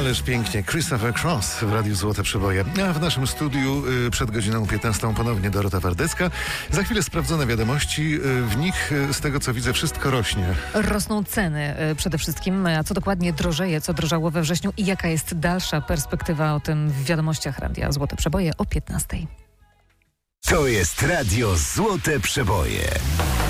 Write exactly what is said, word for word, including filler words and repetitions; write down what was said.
Ależ pięknie. Christopher Cross w Radiu Złote Przeboje. A w naszym studiu y, przed godziną piętnastą ponownie Dorota Wardecka. Za chwilę sprawdzone wiadomości. Y, w nich y, z tego co widzę wszystko rośnie. Rosną ceny y, przede wszystkim. A co dokładnie drożeje, co drożało we wrześniu i jaka jest dalsza perspektywa, o tym w wiadomościach Radia Złote Przeboje o piętnastej. To jest Radio Złote Przeboje.